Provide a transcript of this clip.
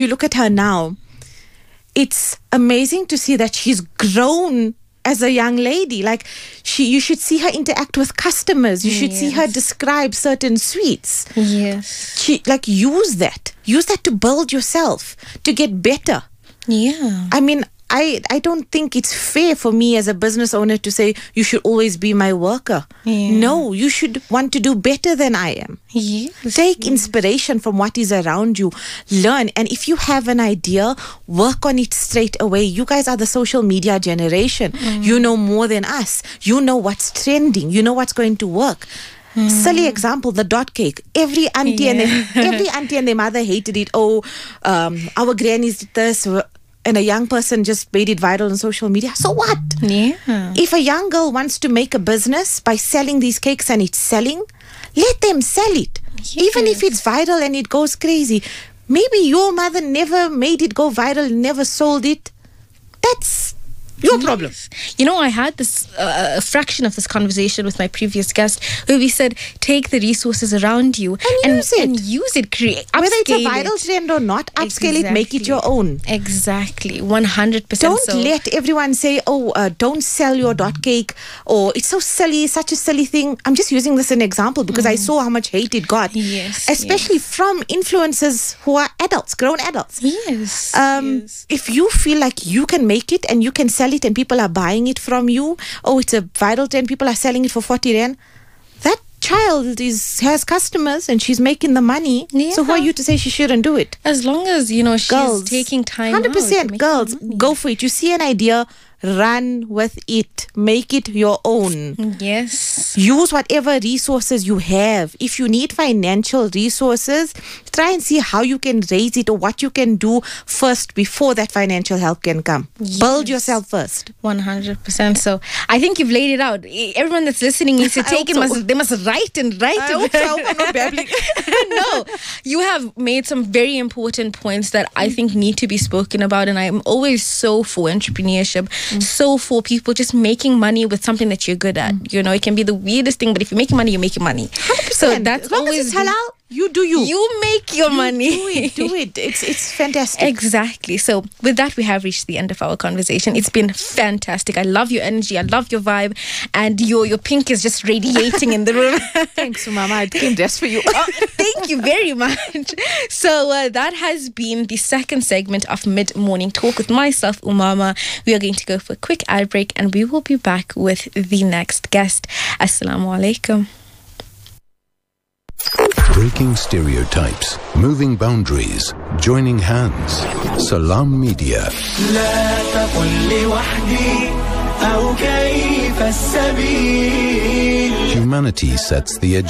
You look at her now, it's amazing to see that she's grown as a young lady. Like, you should see her interact with customers. You should see her describe certain sweets. Yes. Use that to build yourself, to get better. Yeah. I mean, I don't think it's fair for me as a business owner to say you should always be my worker. Yeah. No, you should want to do better than I am. Yes. Take inspiration from what is around you. Learn. And if you have an idea, work on it straight away. You guys are the social media generation. You know more than us. You know what's trending. You know what's going to work. Silly example, the dot cake. Every auntie and their mother hated it. Oh, our grannies did this. And a young person just made it viral on social media. So what? Yeah. If a young girl wants to make a business by selling these cakes and it's selling, let them sell it. Yes. Even if it's viral and it goes crazy. Maybe your mother never made it go viral, never sold it. That's your problem. You know, I had this a fraction of this conversation with my previous guest where we said, take the resources around you and use it. Whether it's a viral trend or not, upscale it, make it your own. Exactly, 100%. Don't let everyone say, don't sell your dot cake, or it's so silly, such a silly thing. I'm just using this as an example because I saw how much hate it got. Yes. Especially from influencers who are adults, grown adults. Yes. If you feel like you can make it and you can sell it and people are buying it from you, it's a viral trend, people are selling it for 40 rand, that child has customers and she's making the money. So who are you to say she shouldn't do it? As long as, she's girls, taking time 100% girls, go for it. You see an idea, run with it. Make it your own. Yes. Use whatever resources you have. If you need financial resources, try and see how you can raise it or what you can do first before that financial help can come. Yes. Build yourself first. 100%. So I think you've laid it out. Everyone that's listening needs to take it. They must write and write. I hope I'm not babbling. No, you have made some very important points that I think need to be spoken about, and I'm always so for entrepreneurship. So for people just making money with something that you're good at. It can be the weirdest thing, but if you're making money, you're making money. 100%. So that's as long always as it's halal, you do you. You make your money. Do it. It's fantastic. Exactly. So with that, we have reached the end of our conversation. It's been fantastic. I love your energy. I love your vibe. And your pink is just radiating in the room. Thanks, Mama. I came dressed for you. Thank you very much. So that has been the second segment of Mid-Morning Talk with myself, Umama. We are going to go for a quick ad break and we will be back with the next guest. Assalamu alaikum. Breaking stereotypes, moving boundaries, joining hands. Salam Media. Humanity sets the agenda.